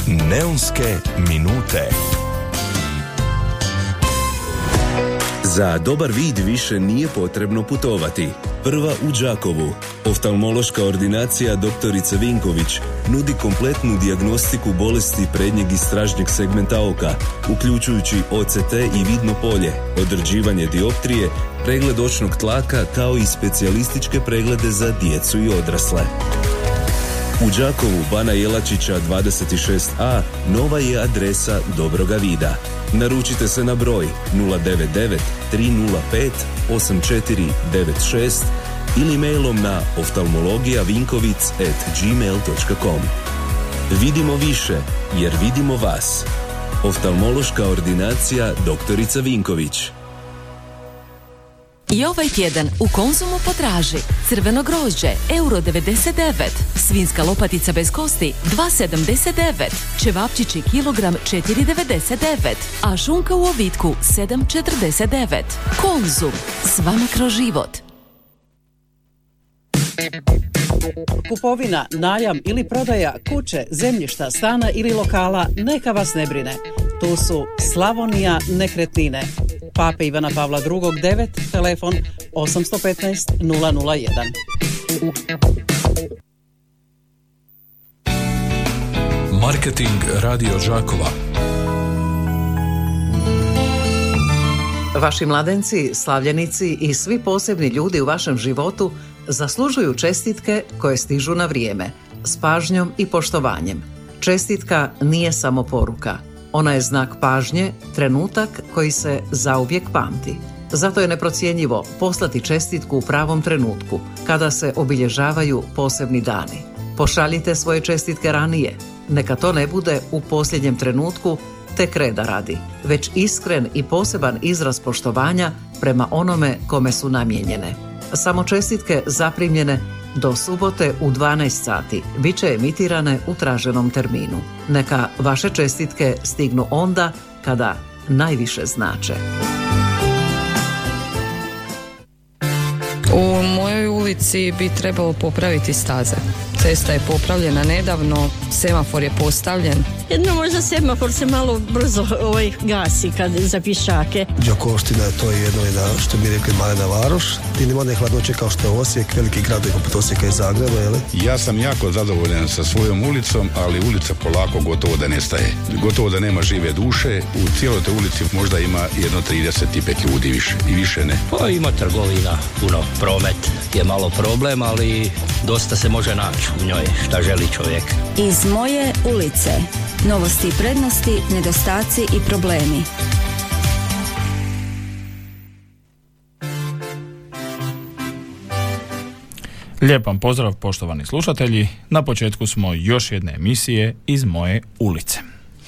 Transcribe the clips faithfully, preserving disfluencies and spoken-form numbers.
Neonske minute. Za dobar vid više nije potrebno putovati. Prva u Đakovu. Oftalmološka ordinacija doktorica Vinković nudi kompletnu dijagnostiku bolesti prednjeg i stražnjeg segmenta oka, uključujući O C T i vidno polje, određivanje dioptrije, pregled očnog tlaka kao i specijalističke preglede za djecu i odrasle. U Đakovu Bana Jelačića dvadeset šest a nova je adresa dobroga vida. Naručite se na broj nula devet devet tri nula pet osam četiri devet šest ili mailom na oftalmologijavinkovic at gmail dot com. Vidimo više jer vidimo vas. Oftalmološka ordinacija doktorica Vinković. I ovaj tjedan u Konzumu potraži crveno grožđe euro devedeset devet, svinjska lopatica bez kosti dva sedamdeset devet, ćevapčići kilogram četiri devedeset devet, a šunka u ovitku sedam četrdeset devet. Konzum, s vama kroz život. Kupovina, najam ili prodaja kuće, zemljišta, stana ili lokala neka vas ne brine. Tu su Slavonija nekretnine. Pape Ivana Pavla drugog devet, telefon osam jedan pet nula nula jedan. Marketing Radio Đakova. Vaši mladenci, slavljenici i svi posebni ljudi u vašem životu zaslužuju čestitke koje stižu na vrijeme, s pažnjom i poštovanjem. Čestitka nije samo poruka. Ona je znak pažnje, trenutak koji se zauvijek pamti. Zato je neprocjenjivo poslati čestitku u pravom trenutku, kada se obilježavaju posebni dani. Pošaljite svoje čestitke ranije. Neka to ne bude u posljednjem trenutku, tek reda radi, već iskren i poseban izraz poštovanja prema onome kome su namijenjene. Samo čestitke zaprimljene do subote u dvanaest sati bit će emitirane u traženom terminu. Neka vaše čestitke stignu onda kada najviše znače. U mojoj ulici bi trebalo popraviti staze. Cesta je popravljena nedavno, semafor je postavljen. Jedno možda semafor se malo brzo ovaj, gasi kad za pješake. Đakovština, to je jedno jedna, što bi rekli, malena varoš. Ti nema one hladnoće kao što je Osijek, veliki grad poput Osijeka i Zagreba, jel? Ja sam jako zadovoljan sa svojom ulicom, ali ulica polako gotovo da nestaje. Gotovo da nema žive duše. U cijeloj toj ulici možda ima jedno trideset pet ljudi više i više ne. Pa ima trgovina, puno, promet je malo problem, ali dosta se može naći u njoj, šta želi čovjek. Iz moje ulice. Novosti i prednosti, nedostaci i problemi. Lijep vam pozdrav, poštovani slušatelji. Na početku smo još jedne emisije Iz moje ulice.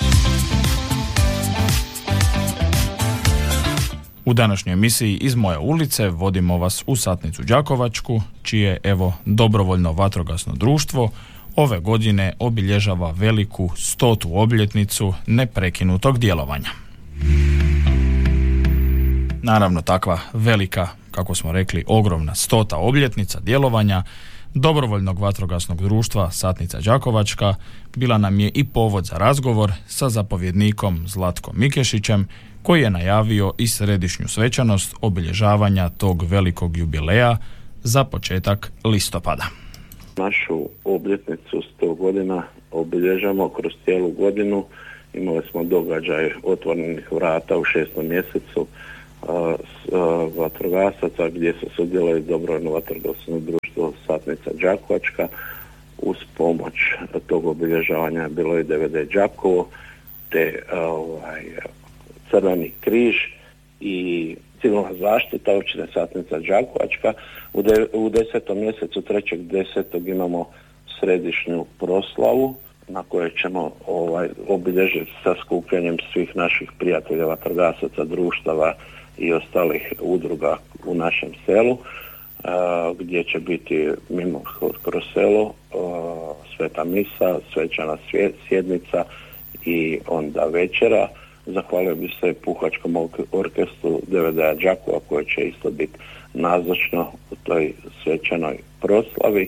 U današnjoj emisiji Iz moje ulice vodimo vas u Satnicu Đakovačku, čije evo dobrovoljno vatrogasno društvo ove godine obilježava veliku stotu obljetnicu neprekinutog djelovanja. Naravno, takva velika, kako smo rekli, ogromna stota obljetnica djelovanja dobrovoljnog vatrogasnog društva Satnica Đakovačka bila nam je i povod za razgovor sa zapovjednikom Zlatkom Mikešićem, koji je najavio i središnju svečanost obilježavanja tog velikog jubileja za početak listopada. Našu obljetnicu sto godina obilježamo kroz cijelu godinu. Imali smo događaj otvorenih vrata u šestom mjesecu a, s, a, vatrogasaca gdje se sudjelovalo dobrovoljno vatrogasno društvo Satnica Đakovačka. Uz pomoć tog obilježavanja bilo je D V D Đakovo te a, ovaj, Crveni križ i civilna zaštita općine Satnica Đakovačka. U, de, u desetom mjesecu trećeg desetog imamo središnju proslavu na kojoj ćemo ovaj, obilježiti sa skupljanjem svih naših prijatelja, vatrogasaca, društava i ostalih udruga u našem selu, a, gdje će biti mimo kroz selo a, sveta misa, svečana sjednica i onda večera. Zahvalio bi se Puhačkom orkestru D V D Đakova koji će isto biti nazočno u toj svečanoj proslavi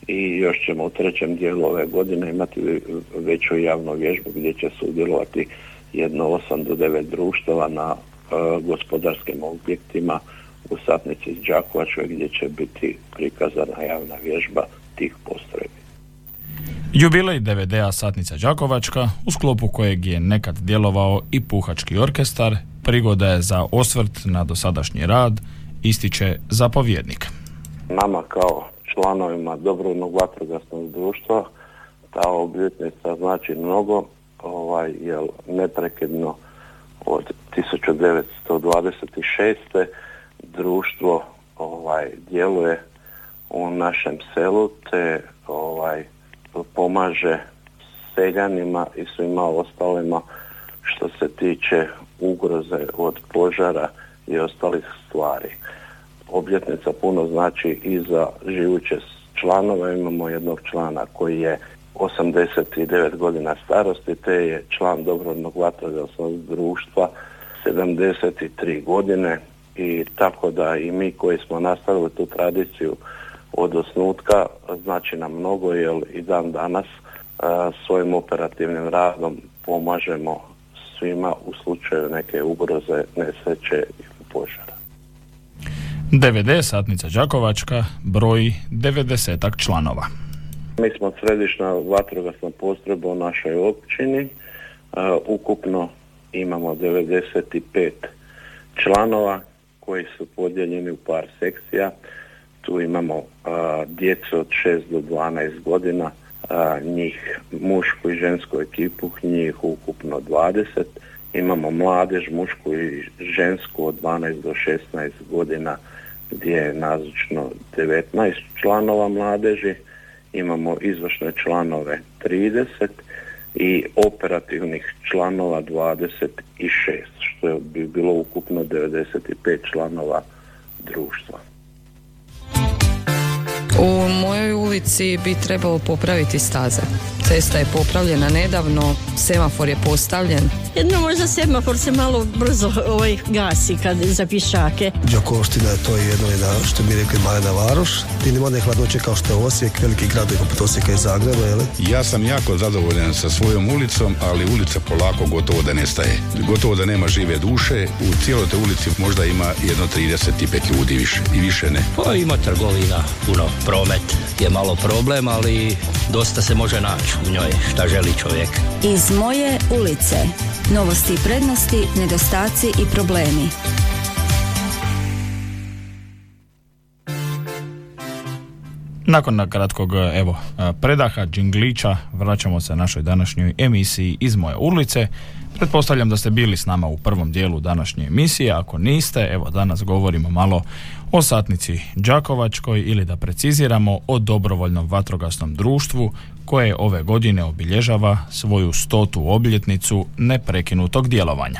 i još ćemo u trećem dijelu ove godine imati veću javnu vježbu gdje će sudjelovati jedno osam do devet društava na uh, gospodarskim objektima u satnici iz Đakovačke gdje će biti prikazana javna vježba tih postrojbi. Jubilej D V D-a Satnica Đakovačka, u sklopu kojeg je nekad djelovao i puhački orkestar, prigoda je za osvrt na dosadašnji rad, ističe zapovjednik. Nama kao članovima dobrovoljnog vatrogasnog društva ta obljetnica znači mnogo, ovaj, jer neprekidno od tisuću devetsto dvadeset šeste društvo ovaj, djeluje u našem selu te ovaj, pomaže seljanima i svima ostalima što se tiče ugroze od požara i ostalih stvari. Obljetnica puno znači i za živuće članove. Imamo jednog člana koji je osamdeset devet godina starosti, te je član dobrovoljnog vatrogasnog društva sedamdeset tri godine, i tako da i mi koji smo nastavili tu tradiciju od osnutka znači nam mnogo, jer i dan danas a, svojim operativnim radom pomažemo svima u slučaju neke ugroze, nesreće i požara. D V D Satnica Đakovačka broji devedesetak članova. Mi smo središnja vatrogasna postrojba u našoj općini. Uh, ukupno imamo devedeset pet članova koji su podijeljeni u par sekcija. Tu imamo uh, djecu od šest do dvanaest godina, uh, njih mušku i žensku ekipu, njih ukupno dvadeset. Imamo mladež, mušku i žensku od dvanaest do šesnaest godina, gdje je nazočno devetnaest članova mladeži. Imamo izvršne članove trideset i operativnih članova dvadeset šest, što bi bilo ukupno devedeset pet članova društva. U mojoj ulici bi trebalo popraviti staze. Cesta je popravljena nedavno, semafor je postavljen. Jedno možda semafor se malo brzo ovaj, gasi kad za pješake. Đakovština je to jedno jedna, što bi rekli, malena varoš. Ti nema one hladnoće kao što je Osijek, veliki grad poput Osijeka i Zagreba, jel? Ja sam jako zadovoljan sa svojom ulicom, ali ulica polako gotovo da nestaje. Gotovo da nema žive duše. U cijeloj toj ulici možda ima jedno trideset pet ljudi više i više ne. Pa ima trgovina, puno, promet je malo problem, ali dosta se može naći u njoj, šta želi čovjek. Iz moje ulice. Novosti i prednosti, nedostaci i problemi. Nakon kratkog evo predaha, džinglića, vraćamo se našoj današnjoj emisiji Iz moje ulice. Pretpostavljam da ste bili s nama u prvom dijelu današnje emisije. Ako niste, evo danas govorimo malo o Satnici Đakovačkoj, ili da preciziramo o dobrovoljnom vatrogasnom društvu koje ove godine obilježava svoju stotu obljetnicu neprekinutog djelovanja.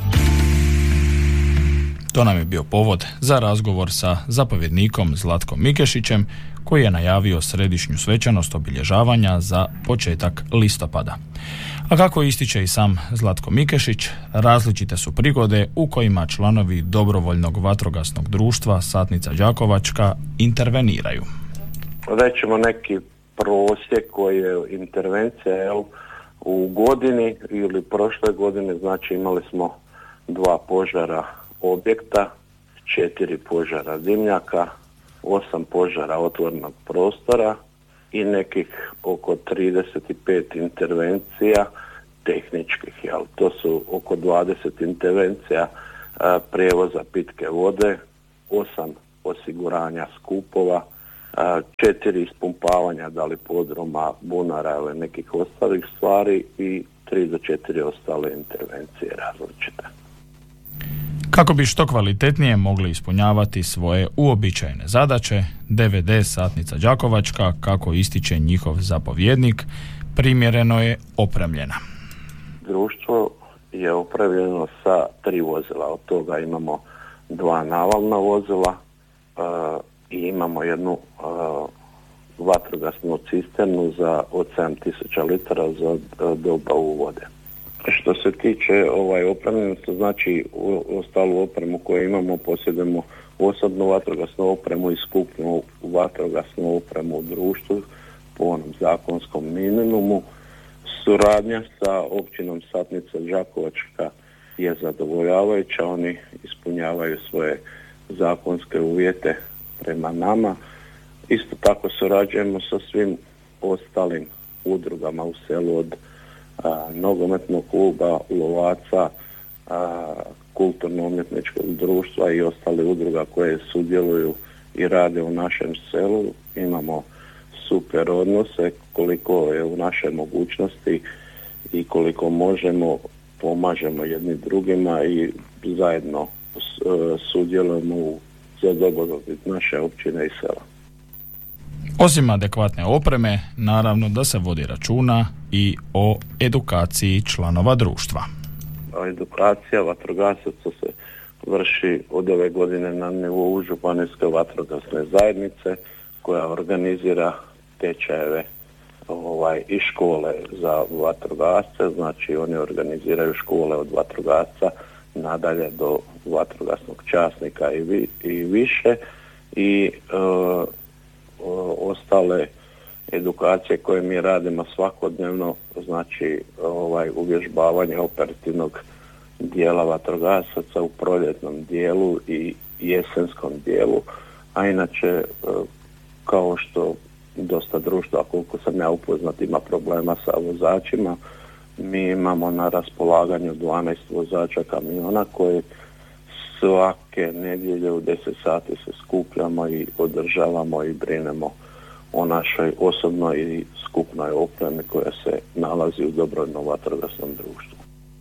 To nam je bio povod za razgovor sa zapovjednikom Zlatkom Mikešićem, koji je najavio središnju svečanost obilježavanja za početak listopada. A kako ističe i sam Zlatko Mikešić, različite su prigode u kojima članovi dobrovoljnog vatrogasnog društva Satnica Đakovačka interveniraju. Rećemo neki prosjek koji je intervencija, jel, u godini ili prošle godine, znači imali smo dva požara objekta, četiri požara dimnjaka, osam požara otvorenog prostora i nekih oko trideset pet intervencija tehničkih, jel? To su oko dvadeset intervencija a, prijevoza pitke vode, osam osiguranja skupova, a, četiri ispumpavanja da li podruma, bunara ili nekih ostalih stvari i tri do četiri ostale intervencije različite. Kako bi što kvalitetnije mogli ispunjavati svoje uobičajene zadaće, D V D Satnica Đakovačka, kako ističe njihov zapovjednik, primjereno je opremljena. Društvo je opremljeno sa tri vozila, od toga imamo dva navalna vozila uh, i imamo jednu uh, vatrogasnu cisternu za od sedam tisuća litara za uh, dobavu vode. Što se tiče ovaj opremljenosti, znači ostalu opremu koju imamo, posjedujemo osobnu vatrogasnu opremu i skupnu vatrogasnu opremu u društvu, po onom zakonskom minimumu. Suradnja sa općinom Satnica Đakovačka je zadovoljavajuća, oni ispunjavaju svoje zakonske uvjete prema nama. Isto tako surađujemo sa svim ostalim udrugama u selu, od a, nogometnog kluba, lovaca, a, kulturno-umjetničkog društva i ostale udruga koje sudjeluju i rade u našem selu. Imamo super odnose, koliko je u našoj mogućnosti i koliko možemo, pomažemo jedni drugima i zajedno sudjelujemo u za dobrobit naše općine i sela. Osim adekvatne opreme, naravno da se vodi računa i o edukaciji članova društva. Edukacija vatrogasaca se vrši od ove godine na nivou županijske vatrogasne zajednice, koja organizira tečajeve ovaj, i škole za vatrogasce, znači oni organiziraju škole od vatrogasca nadalje do vatrogasnog časnika i, vi, i više i e, o, ostale edukacije koje mi radimo svakodnevno, znači ovaj, uvježbavanje operativnog dijela vatrogasaca u proljetnom dijelu i jesenskom dijelu, a inače e, kao što dosta društva, koliko sam ja upoznat, ima problema sa vozačima, mi imamo na raspolaganju dvanaest vozača kamiona koji svake nedjelje u deset sati se skupljamo i održavamo i brinemo o našoj osobnoj i skupnoj opremi koja se nalazi u dobrovoljnom vatrogasnom društvu.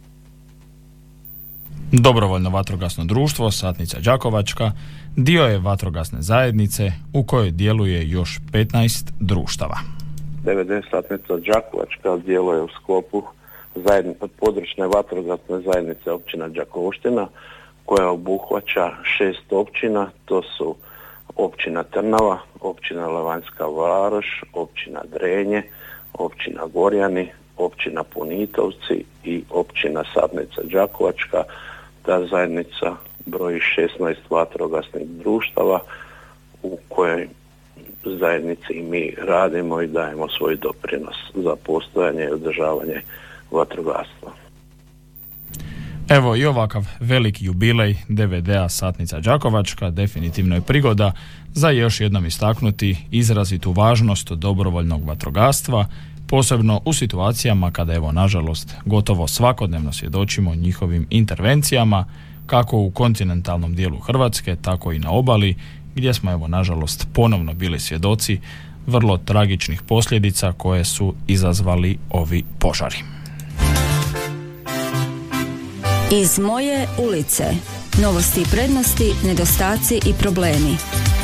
Dobrovoljno vatrogasno društvo Satnica Đakovačka dio je vatrogasne zajednice u kojoj djeluje još petnaest društava. D V D Satnica Đakovačka djeluje u sklopu zajedni, područne vatrogasne zajednice općina Đakovština, koja obuhvaća šest općina, to su općina Trnava, općina Levanjska Varoš, općina Drenje, općina Gorjani, općina Punitovci i općina Satnica Đakovačka. Ta zajednica broji šesnaest vatrogasnih društava u kojoj zajednici i mi radimo i dajemo svoj doprinos za postojanje i održavanje vatrogastva. Evo i ovakav veliki jubilej D V D-a Satnica Đakovačka definitivno je prigoda za još jednom istaknuti izrazitu važnost dobrovoljnog vatrogastva, posebno u situacijama kada, evo, nažalost, gotovo svakodnevno svjedočimo njihovim intervencijama, kako u kontinentalnom dijelu Hrvatske, tako i na obali, gdje smo, evo, nažalost, ponovno bili svjedoci vrlo tragičnih posljedica koje su izazvali ovi požari. Iz moje ulice. Novosti i prednosti, nedostaci i problemi.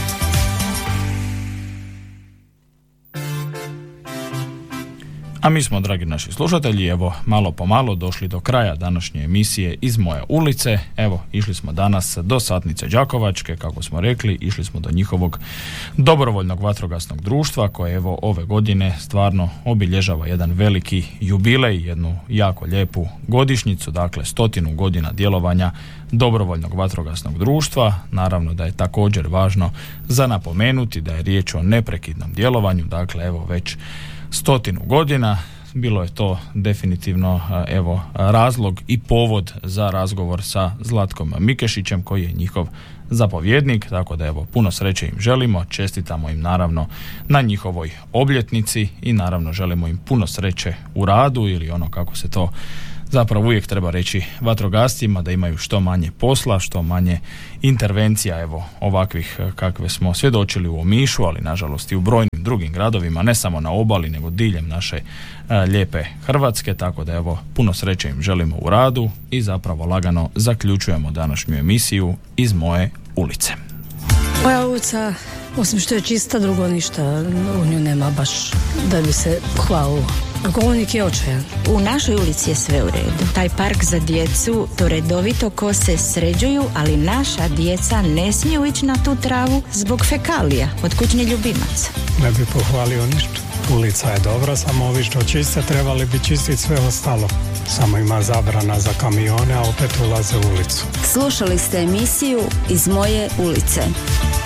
A mi smo, dragi naši slušatelji, evo malo po malo došli do kraja današnje emisije Iz moje ulice. Evo, išli smo danas do Satnice Đakovačke, kako smo rekli, išli smo do njihovog dobrovoljnog vatrogasnog društva koje, evo, ove godine stvarno obilježava jedan veliki jubilej, jednu jako lijepu godišnjicu, dakle stotinu godina djelovanja dobrovoljnog vatrogasnog društva. Naravno da je također važno za napomenuti da je riječ o neprekidnom djelovanju, dakle evo već stotinu godina. Bilo je to definitivno, evo, razlog i povod za razgovor sa Zlatkom Mikešićem, koji je njihov zapovjednik, tako da, evo, puno sreće im želimo, čestitamo im naravno na njihovoj obljetnici i naravno želimo im puno sreće u radu, ili ono kako se to zapravo uvijek treba reći vatrogascima, da imaju što manje posla, što manje intervencija, evo, ovakvih kakve smo svjedočili u Omišu, ali nažalost i u brojnim drugim gradovima, ne samo na obali, nego diljem naše a, lijepe Hrvatske, tako da, evo, puno sreće im želimo u radu i zapravo lagano zaključujemo današnju emisiju Iz moje ulice. Moja ulica, osim što je čista, drugo ništa u nju nema baš da bi se hvalilo. Govornik je očajan. U našoj ulici je sve u redu. Taj park za djecu, to redovito kose sređuju, ali naša djeca ne smiju ići na tu travu zbog fekalija od kućnih ljubimaca. Ne bi pohvalio ništa. Ulica je dobra, samo ovi što čiste trebali bi čistiti sve ostalo. Samo ima zabrana za kamione, a opet ulaze u ulicu. Slušali ste emisiju Iz moje ulice.